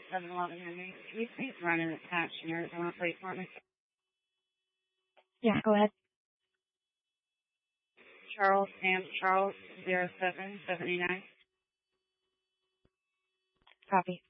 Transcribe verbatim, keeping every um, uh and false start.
seven eleven Henry. Can you please run an attached Arizona plate for me? Yeah, go ahead. Charles, Sam, Charles, zero seven seventy nine. Copy.